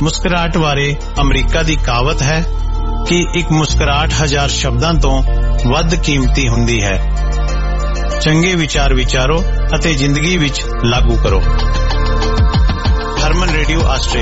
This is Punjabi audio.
ਮੁਸਕਰਾਹਟ ਬਾਰੇ ਅਮਰੀਕਾ ਦੀ ਕਹਾਵਤ ਹੈ ਕਿ ਇੱਕ ਮੁਸਕਰਾਹਟ 1000 ਸ਼ਬਦਾਂ ਤੋਂ ਵੱਧ ਕੀਮਤੀ ਹੁੰਦੀ ਹੈ। ਚੰਗੇ ਵਿਚਾਰ ਵਿਚਾਰੋ ਅਤੇ ਜ਼ਿੰਦਗੀ ਵਿੱਚ ਲਾਗੂ ਕਰੋ। ਹਰਮਨ ਰੇਡੀਓ ਆਸਟ੍ਰੇਲੀਆ।